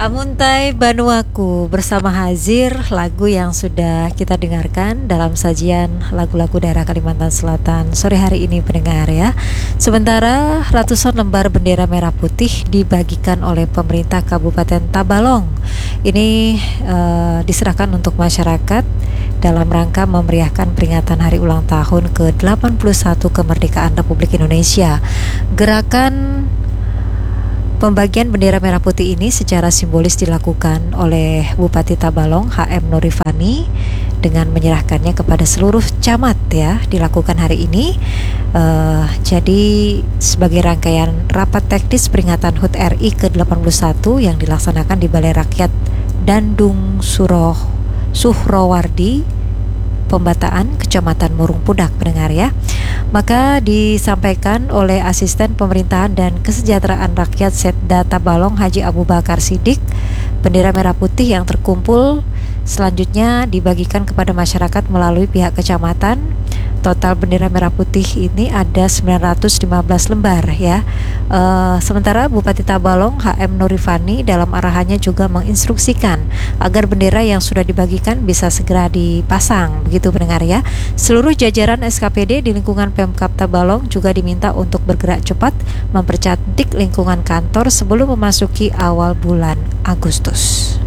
Amuntai Banuaku bersama Hazir, lagu yang sudah kita dengarkan dalam sajian lagu-lagu daerah Kalimantan Selatan sore hari ini pendengar ya. Sementara ratusan lembar bendera merah putih dibagikan oleh pemerintah Kabupaten Tabalong. Ini diserahkan untuk masyarakat dalam rangka memeriahkan peringatan hari ulang tahun ke-81 kemerdekaan Republik Indonesia. Gerakan pembagian bendera merah putih ini secara simbolis dilakukan oleh Bupati Tabalong HM Nurifani dengan menyerahkannya kepada seluruh camat ya, dilakukan hari ini. Jadi sebagai rangkaian rapat teknis peringatan HUT RI ke-81 yang dilaksanakan di Balai Rakyat Dandung Suhrowardi Pembataan, Kecamatan Murung Pudak pendengar ya. Maka disampaikan oleh Asisten Pemerintahan dan Kesejahteraan Rakyat Setda Tabalong Haji Abu Bakar Siddiq, bendera merah putih yang terkumpul selanjutnya dibagikan kepada masyarakat melalui pihak kecamatan. Total bendera merah putih ini ada 915 lembar ya. Sementara Bupati Tabalong HM Nurifani dalam arahannya juga menginstruksikan agar bendera yang sudah dibagikan bisa segera dipasang, begitu pendengar ya. Seluruh jajaran SKPD di lingkungan Pemkab Tabalong juga diminta untuk bergerak cepat mempercantik lingkungan kantor sebelum memasuki awal bulan Agustus.